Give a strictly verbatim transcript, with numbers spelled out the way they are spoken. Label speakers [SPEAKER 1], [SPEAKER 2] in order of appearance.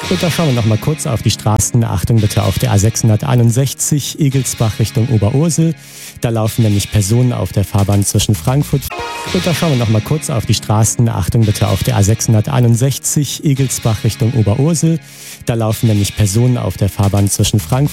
[SPEAKER 1] Und da schauen wir noch mal kurz auf die Straßen. Achtung bitte auf der A sechshunderteinundsechzig Egelsbach Richtung Oberursel. Da laufen nämlich Personen auf der Fahrbahn zwischen Frankfurt. Und da schauen wir noch mal kurz auf die Straßen. Achtung bitte auf der A sechshunderteinundsechzig Egelsbach Richtung Oberursel. Da laufen nämlich Personen auf der Fahrbahn zwischen Frankfurt